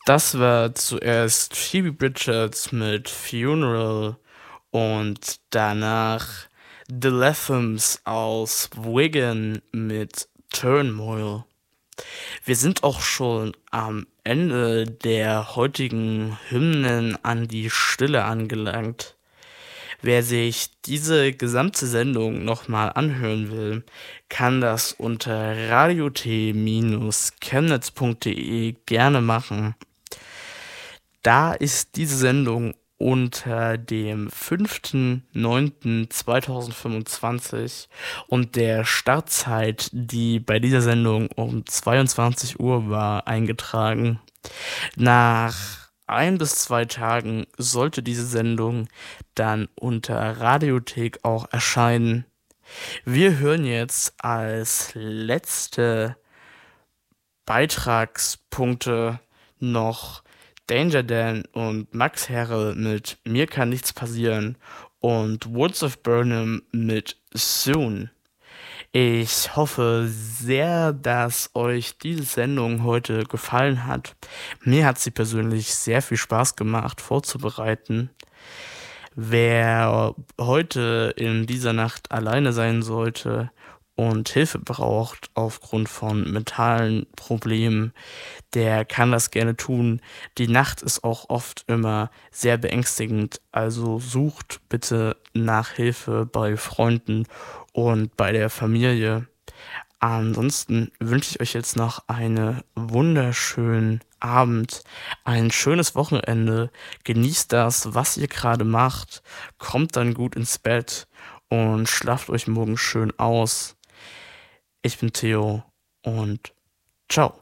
Das war zuerst Phoebe Bridgers mit „Funeral“ und danach The Lathums aus Wigan mit „Turmoil“. Wir sind auch schon am Ende der heutigen Hymnen an die Stille angelangt. Wer sich diese gesamte Sendung noch mal anhören will, kann das unter radiot-chemnitz.de gerne machen. Da ist diese Sendung unter dem 5.9.2025 und der Startzeit, die bei dieser Sendung um 22 Uhr war, eingetragen. Nach 1 bis 2 Tagen sollte diese Sendung dann unter Radiothek auch erscheinen. Wir hören jetzt als letzte Beitragspunkte noch Danger Dan und Max Herre mit „Mir kann nichts passieren“ und Woods of Burnham mit „Soon“. Ich hoffe sehr, dass euch diese Sendung heute gefallen hat. Mir hat sie persönlich sehr viel Spaß gemacht vorzubereiten. Wer heute in dieser Nacht alleine sein sollte und Hilfe braucht aufgrund von mentalen Problemen, der kann das gerne tun. Die Nacht ist auch oft immer sehr beängstigend, also sucht bitte nach Hilfe bei Freunden und bei der Familie. Ansonsten wünsche ich euch jetzt noch einen wunderschönen Abend, ein schönes Wochenende. Genießt das, was ihr gerade macht. Kommt dann gut ins Bett und schlaft euch morgen schön aus. Ich bin Theo und ciao.